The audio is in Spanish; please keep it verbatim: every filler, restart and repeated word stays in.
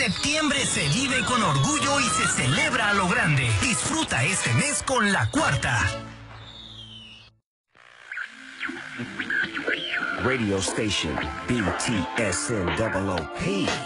Septiembre se vive con orgullo y se celebra a lo grande. Disfruta este mes con La Cuarta. Radio station B T S N O O P.